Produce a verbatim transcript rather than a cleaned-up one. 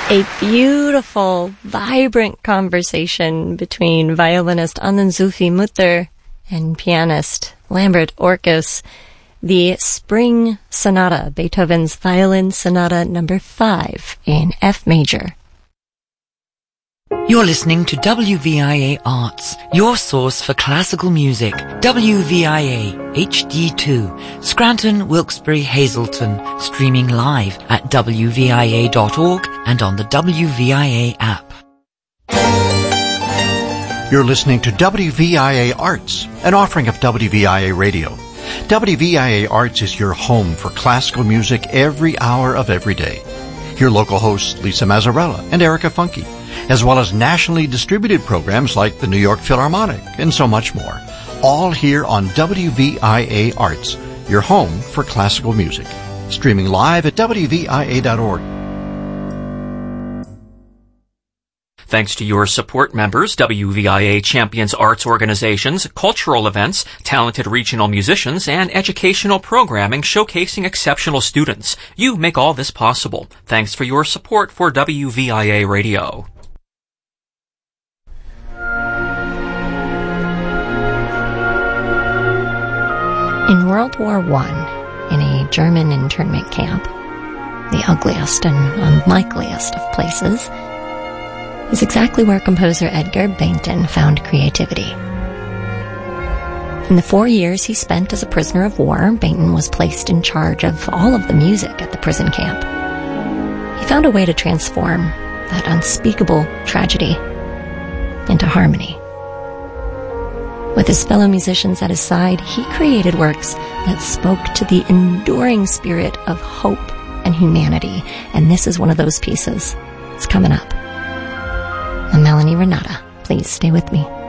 A beautiful, vibrant conversation between violinist Anand Zulfi Mutter and pianist Lambert Orkus. The Spring Sonata, Beethoven's Violin Sonata number five in F major. You're listening to W V I A Arts, your source for classical music. W V I A H D two, Scranton, Wilkes-Barre, Hazleton, streaming live at w v i a dot org and on the W V I A app. You're listening to W V I A Arts, an offering of W V I A Radio. W V I A Arts is your home for classical music every hour of every day. Your local hosts Lisa Mazzarella and Erica Funke, as well as nationally distributed programs like the New York Philharmonic and so much more. All here on W V I A Arts, your home for classical music. Streaming live at w v i a dot org. Thanks to your support members, W V I A champions arts organizations, cultural events, talented regional musicians, and educational programming showcasing exceptional students. You make all this possible. Thanks for your support for W V I A Radio. In World War One, in a German internment camp, the ugliest and unlikeliest of places, is exactly where composer Edgar Bainton found creativity. In the four years he spent as a prisoner of war, Bainton was placed in charge of all of the music at the prison camp. He found a way to transform that unspeakable tragedy into harmony. With his fellow musicians at his side, he created works that spoke to the enduring spirit of hope and humanity, and this is one of those pieces. It's coming up. I'm Melanie Renata. Please stay with me.